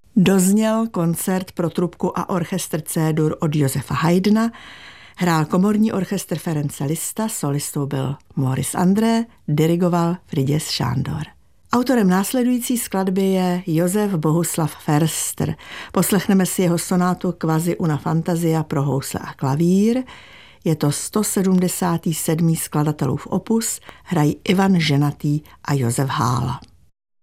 Dozněl koncert pro trubku a orchestr C-dur od Josefa Haydna, hrál komorní orchestr Ference Liszta, solistou byl Maurice André, dirigoval Frigyes Sándor. Autorem následující skladby je Josef Bohuslav Förster. Poslechneme si jeho sonátu Quasi una fantasia pro housle a klavír. Je to 177. skladatelův opus, hrají Ivan Ženatý a Josef Hála.